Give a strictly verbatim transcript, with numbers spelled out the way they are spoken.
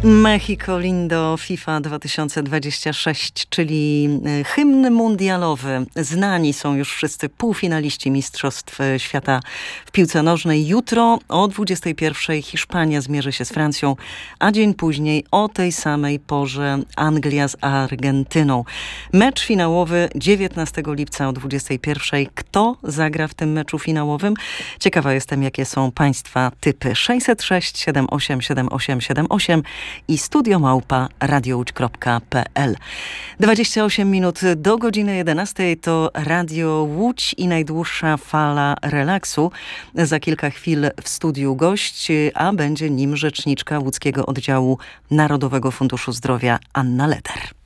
Mexico Lindo FIFA dwa tysiące dwadzieścia sześć, czyli hymn mundialowy. Znani są już wszyscy półfinaliści Mistrzostw Świata w piłce nożnej. Jutro o dwudziestej pierwszej Hiszpania zmierzy się z Francją, a dzień później o tej samej porze Anglia z Argentyną. Mecz finałowy dziewiętnastego lipca o dwudziestej pierwszej. Kto zagra w tym meczu finałowym? Ciekawa jestem, jakie są Państwa typy. sześćset sześć siedem osiem siedem osiem siedem osiem i studio małpa radiołódź kropka pe el. dwadzieścia osiem minut do godziny jedenastej to Radio Łódź i najdłuższa fala relaksu. Za kilka chwil w studiu gość, a będzie nim rzeczniczka łódzkiego oddziału Narodowego Funduszu Zdrowia Anna Leder.